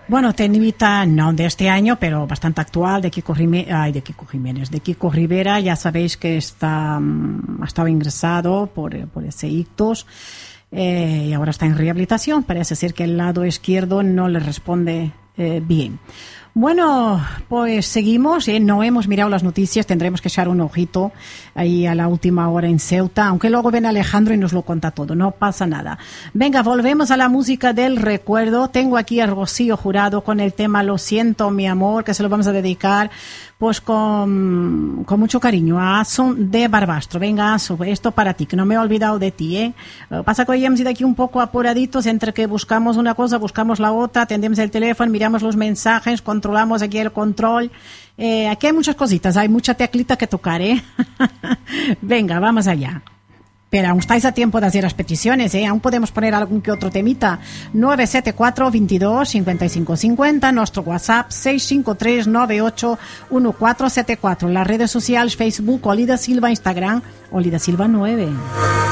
Bueno, temita no de este año, pero bastante actual, de Kiko Jiménez, de Kiko Rivera. Ya sabéis que ha estado ingresado por ese ictus y ahora está en rehabilitación. Parece ser que el lado izquierdo no le responde bien. Bueno, pues seguimos, no hemos mirado las noticias, tendremos que echar un ojito ahí a la última hora en Ceuta, aunque luego viene Alejandro y nos lo cuenta todo, no pasa nada. Venga, volvemos a la música del recuerdo. Tengo aquí a Rocío Jurado con el tema Lo siento, mi amor, que se lo vamos a dedicar pues con mucho cariño a Aso de Barbastro. Venga, Aso, esto para ti, que no me he olvidado de ti, Pasa que hoy hemos ido aquí un poco apuraditos, entre que buscamos una cosa, buscamos la otra, atendemos el teléfono, miramos los mensajes, controlamos aquí el control. Aquí hay muchas cositas, hay mucha teclita que tocar, Venga, vamos allá. Pero aún estáis a tiempo de hacer las peticiones, Aún podemos poner algún que otro temita. 974 22 55 50, nuestro WhatsApp 653 98 1474. Las redes sociales, Facebook, Olida Silva, Instagram, Olida Silva 9.